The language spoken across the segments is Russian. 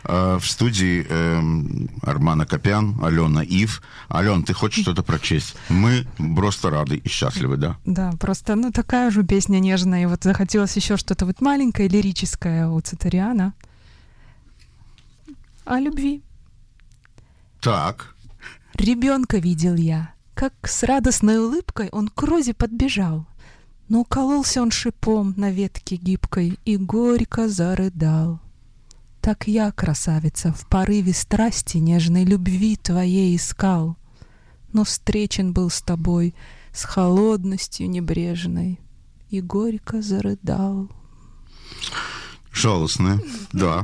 В студии Арман Акопян, Алена Ив. Ален, ты хочешь что-то прочесть? Мы просто рады и счастливы, да? Да, просто, такая же песня нежная. И вот захотелось еще что-то вот маленькое, лирическое у Цитариана. О любви. Так. Ребенка видел я, как с радостной улыбкой он к розе подбежал. Но укололся он шипом на ветке гибкой и горько зарыдал. Так я, красавица, в порыве страсти нежной любви твоей искал, но встречен был с тобой с холодностью небрежной и горько зарыдал. Жалостная, да.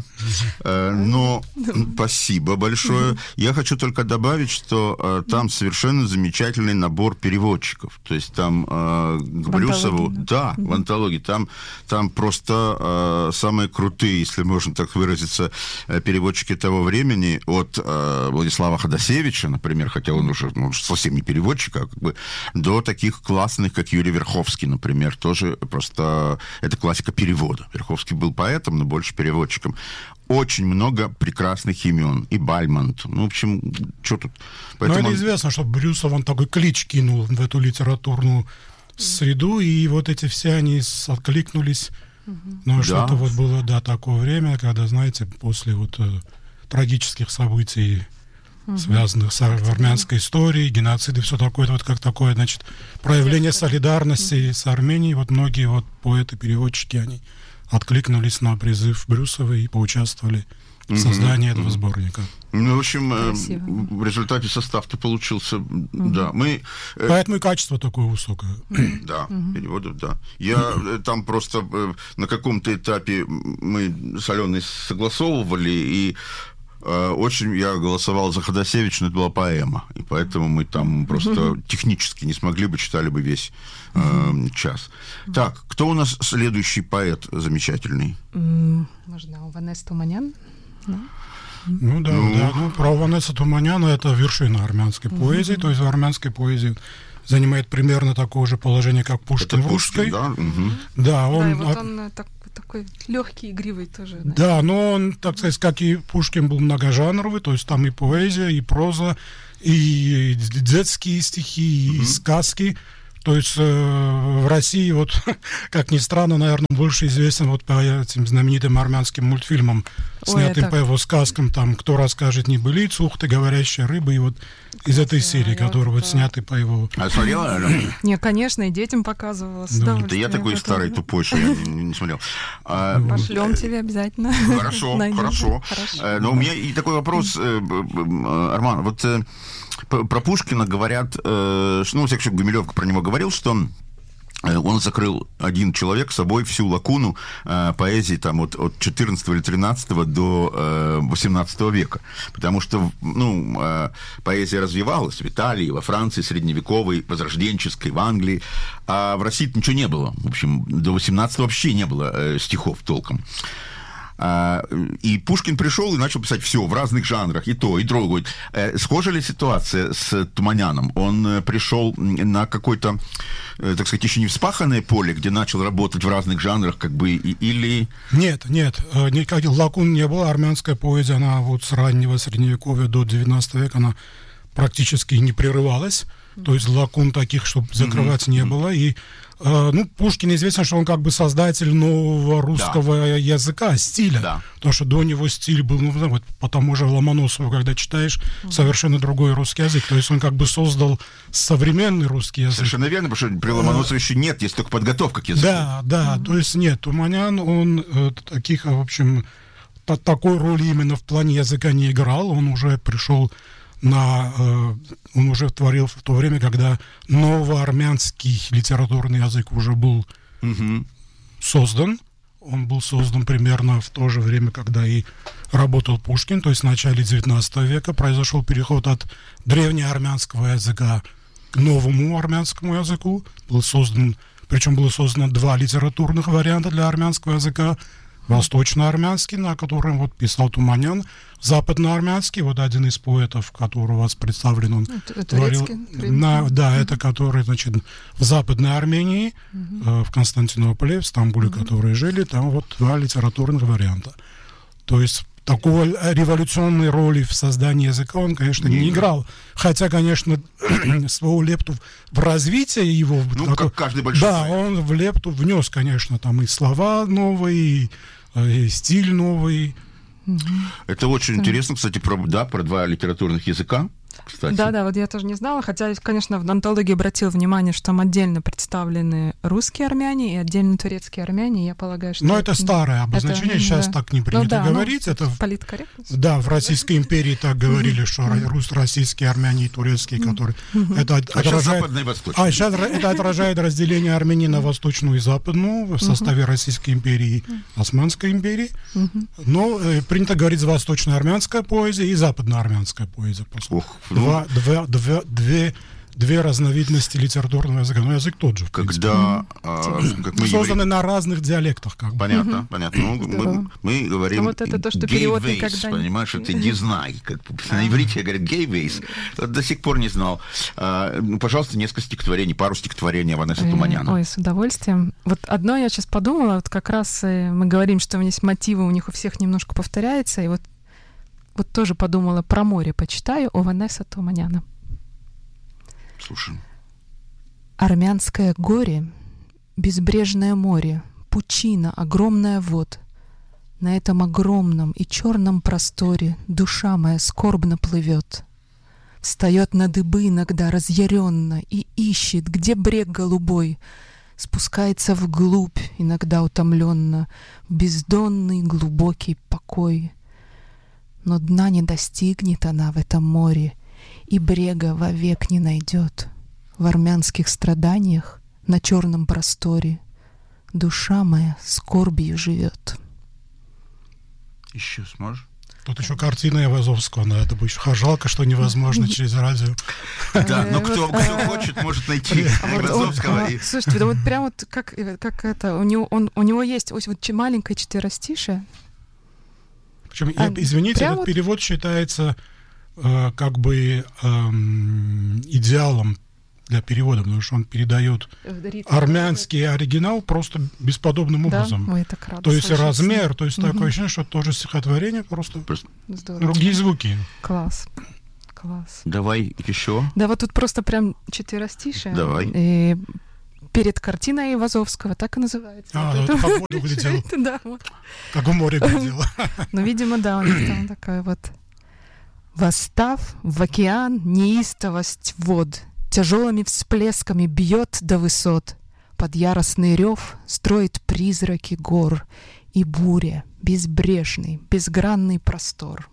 Но спасибо большое. Я хочу только добавить, что там совершенно замечательный набор переводчиков. То есть там к Брюсову... Да, в антологии. Там просто самые крутые, если можно так выразиться, переводчики того времени, от Владислава Ходосевича, например, хотя он уже совсем не переводчик, а до таких классных, как Юрий Верховский, например, тоже просто... Это классика перевода. Верховский был поэтом, но больше переводчиком. Очень много прекрасных имен. И Бальмонт. В общем, что тут? Поэтому это известно, что Брюсов, он такой клич кинул в эту литературную среду, и вот эти все они откликнулись. Ну, что-то вот было, да, такое время, когда, знаете, после вот трагических событий, связанных с армянской историей, геноцид и все такое, вот как такое, значит, проявление солидарности с Арменией, вот многие вот поэты, переводчики, они откликнулись на призыв Брюсова и поучаствовали в создании этого сборника. В общем, в результате состав-то получился, да. Поэтому и качество такое высокое. Да, переводов, да. Я там просто на каком-то этапе мы с Аленой согласовывали, и очень я голосовал за Ходосевича, но это была поэма, и поэтому мы там просто технически не смогли бы, читали бы весь час. Так, кто у нас следующий поэт замечательный? Можно Ванесса Туманян? Про Ванессу Туманяна это вершина армянской поэзии, то есть в армянской поэзии занимает примерно такое же положение, как Пушкин в русской. Да? Да, он такой легкий, игривый тоже. Да, но он, так сказать, как и Пушкин, был многожанровый, то есть там и поэзия, и проза, и детские стихи, и сказки. То есть в России, вот, как ни странно, наверное, больше известен вот по этим знаменитым армянским мультфильмам, снятым по его сказкам, там «Кто расскажет небылицу», «Ух ты, говорящая рыба», и вот из этой серии, которые вот сняты по его... А смотрела? Не, конечно, и детям показывала. Да я такой старый, тупой, что я не смотрел. Пошлем тебе обязательно. Хорошо. Но у меня и такой вопрос, Арман, вот... Про Пушкина говорят, во всяком случае, Гумилев про него говорил, что он закрыл один человек собой всю лакуну поэзии там, от 14 или 13 до 18 века. Потому что поэзия развивалась в Италии, во Франции, средневековой, возрожденческой, в Англии. А в России ничего не было. В общем, до 18 вообще не было стихов толком. И Пушкин пришел и начал писать все в разных жанрах, и то, и другое. Схожа ли ситуация с Туманяном? Он пришел на какое-то, так сказать, еще не вспаханное поле, где начал работать в разных жанрах, или... Нет, никаких лакун не было. Армянская поэзия, она вот с раннего Средневековья до 19 века, она практически не прерывалась. То есть лакун таких, чтобы закрывать, не было. И Пушкин известен, что он как бы создатель нового русского языка, стиля. Да. Потому что до него стиль был, вот по тому же Ломоносову, когда читаешь, совершенно другой русский язык. То есть он как бы создал современный русский язык. Совершенно верно, потому что при Ломоносове еще нет, есть только подготовка к языку. Да, то есть нет. Туманян, он таких, в общем, такой роли именно в плане языка не играл. Он уже пришел он уже творил в то время, когда новоармянский литературный язык уже был создан. Он был создан примерно в то же время, когда и работал Пушкин, то есть в начале 19 века произошел переход от древнеармянского языка к новому армянскому языку. Было создано два литературных варианта для армянского языка. Восточноармянский, на котором вот писал Туманян, западноармянский, вот один из поэтов, который у вас представлен, он говорил, это который, значит, в Западной Армении, в Константинополе, в Стамбуле, которые жили, там вот два литературных варианта. То есть такой революционной роли в создании языка он, конечно, не играл. Хотя, конечно, свою лепту в развитие его... Ну, как каждый большой Да, поэт. он в лепту внес, конечно, там и слова новые, и стиль новый. Это очень интересно, кстати, про 2 литературных языка. Кстати. Да, вот я тоже не знала, хотя, конечно, в антологии обратил внимание, что там отдельно представлены русские армяне и отдельно турецкие армяне, я полагаю, что... Но это старое обозначение, сейчас да. так не принято говорить. Ну, это политкорректность. Да, в Российской империи так говорили, что российские армяне и турецкие, которые... Это сейчас западные и восточные. А сейчас это отражает разделение Армении на восточную и западную в составе Российской империи и Османской империи. Но принято говорить за восточно-армянская поэзия и западно-армянская поэзия. Две разновидности литературного языка, но язык тот же. Когда как мы созданы на разных диалектах, как бы. Понятно. Ну, мы говорим вот это то, что перевод никогда не... понимаешь, это не знай. На иврите говорят гейвейс. До сих пор не знал. Пожалуйста, несколько стихотворений, пару стихотворений Аванеса Туманяна. Ой, с удовольствием. Вот одно я сейчас подумала, вот как раз мы говорим, что у них есть мотивы, у них у всех немножко повторяется, и вот тоже подумала про море, почитаю Аванеса Туманяна. Слушай. Армянское горе, безбрежное море, пучина, огромная вод. На этом огромном и черном просторе душа моя скорбно плывет. Встает на дыбы иногда разъяренно и ищет, где брег голубой. Спускается вглубь, иногда утомленно, в бездонный глубокий покой. Но дна не достигнет она в этом море, и брега вовек не найдет. В армянских страданиях на черном просторе душа моя скорбью живет. Еще сможешь? Тут еще картина Айвазовского, но это будет жалко, что невозможно через радио. Да, но кто хочет, может найти Айвазовского. Слушайте, вот прям вот как это, у него есть вот маленькое четверостишее. Причем, извините, этот перевод считается как бы идеалом для перевода, потому что он передает армянский оригинал просто бесподобным образом. Да? Ой, так рада то есть слышать. Размер, то есть такое ощущение, что тоже стихотворение, просто другие звуки. Класс. Давай еще. Да, вот тут просто прям четверостишее. Давай. И перед картиной Айвазовского, так и называется. Вот как в воду глядел. Да, вот. Как в море глядел. Ну, видимо, да, у них там такая вот... Восстав в океан неистовость вод, тяжелыми всплесками бьет до высот, под яростный рев строит призраки гор, и буря, безбрежный, безгранный простор.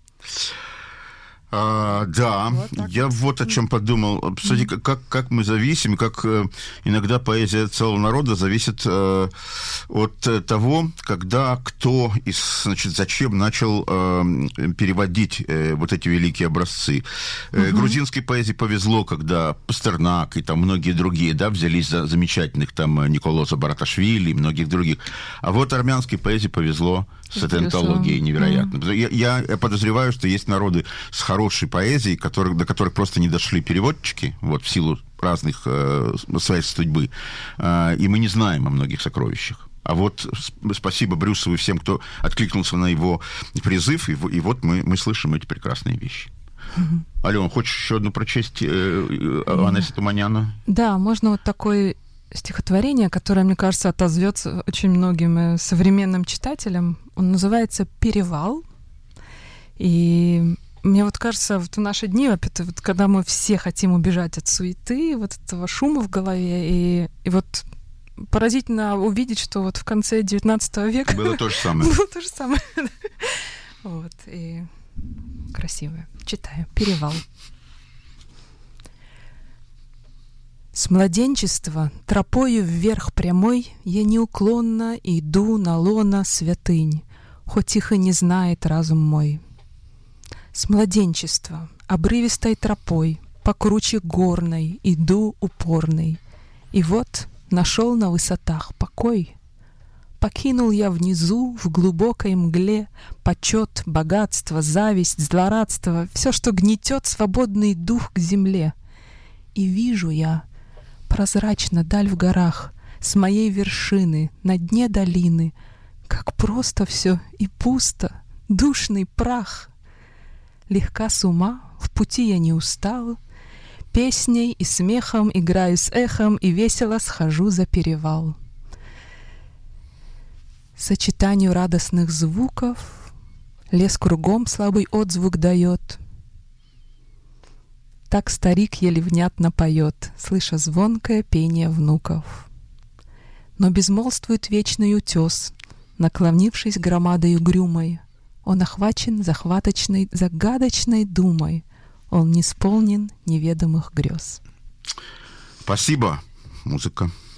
Да, вот я вот о чем подумал. Кстати, как мы зависим, как иногда поэзия целого народа зависит от того, когда кто и, значит, зачем начал переводить вот эти великие образцы. Грузинской поэзии повезло, когда Пастернак и там многие другие, да, взялись за замечательных там Николоса Бараташвили и многих других. А вот армянской поэзии повезло с этой антологией невероятно. Я подозреваю, что есть народы с хорошей поэзией, до которых просто не дошли переводчики, вот, в силу разных своей судьбы, и мы не знаем о многих сокровищах. А вот спасибо Брюсову и всем, кто откликнулся на его призыв, и вот мы слышим эти прекрасные вещи. Алена, хочешь еще одну прочесть Аванеса Туманяна? Да, можно вот такое стихотворение, которое, мне кажется, отозвется очень многим современным читателям. Он называется «Перевал». И мне вот кажется, вот в наши дни, вот, когда мы все хотим убежать от суеты, вот этого шума в голове, и вот поразительно увидеть, что вот в конце 19 века... Было то же самое. Было то же самое. Вот, и красивое. Читаю. «Перевал». С младенчества тропою вверх прямой я неуклонно иду на лоно святынь, хоть их и не знает разум мой. С младенчества обрывистой тропой по круче горной иду упорной, и вот нашел на высотах покой. Покинул я внизу в глубокой мгле почет, богатство, зависть, злорадство, все, что гнетет свободный дух к земле. И вижу я прозрачно даль в горах, с моей вершины, на дне долины, как просто все и пусто, душный прах. Легка с ума, в пути я не устал, песней и смехом играю с эхом и весело схожу за перевал. Сочетанию радостных звуков лес кругом слабый отзвук дает. Так старик еле внятно поет, слыша звонкое пение внуков. Но безмолвствует вечный утес, наклонившись громадой угрюмой. Он охвачен захваточной, загадочной думой. Он не исполнен неведомых грез. Спасибо, музыка.